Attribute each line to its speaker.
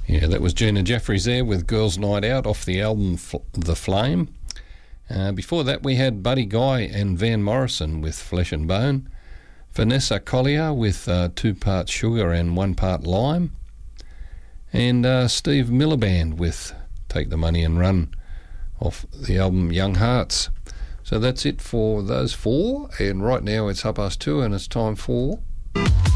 Speaker 1: Yeah, that was Gina Jeffries there with Girls' Night Out off the album The Flame. Before that we had Buddy Guy and Van Morrison with Flesh and Bone. Vanessa Collier with 2 parts sugar and 1 part lime. And Steve Miliband with Take the Money and Run off the album Young Hearts. So that's it for those 4. And right now it's 2:30 and it's time for...